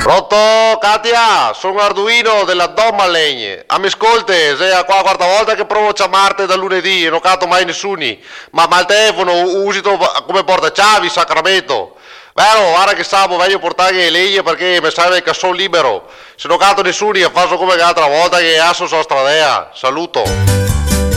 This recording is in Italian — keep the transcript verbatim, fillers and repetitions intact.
Pronto, Katia? Sono Arduino della Dom Legne. A mi ascolti, sei la qua quarta volta che provo a chiamarti da lunedì e non catto mai nessuno. Ma, ma il telefono usi tu come portachiavi, Sacramento. Vero, guarda che stavo, voglio portare le legge perché mi serve che sono libero. Se non catto nessuno, faccio come l'altra volta che asso sono stradea. Saluto.